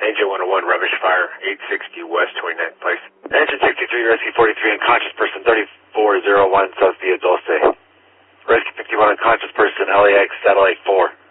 Angel 101, rubbish fire, 860 West 29th Place. Engine 63, Rescue 43, unconscious person, 3401 South Via Dulce. Rescue 51, unconscious person, LAX, Satellite 4.